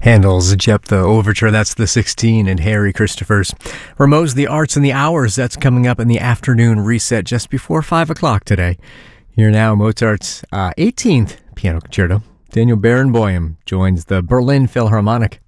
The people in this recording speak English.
Handel's Jephthah Overture, that's the 16, and Harry Christopher's Rameau's The Arts and the Hours, that's coming up in the afternoon reset just before 5 o'clock today. Here now, Mozart's 18th Piano Concerto. Daniel Barenboim joins the Berlin Philharmonic